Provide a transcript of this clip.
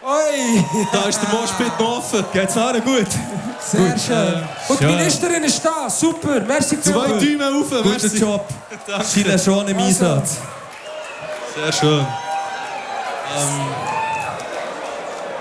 Oi! Da ist der Moshpit noch offen. Geht's auch gut? Sehr Gut, schön. Und die ja. Ministerin ist da. Super. Merci Zwei vielmals. Däume rauf. Guter Merci. Job. Danke. Chile schon im Also. Einsatz. Sehr schön.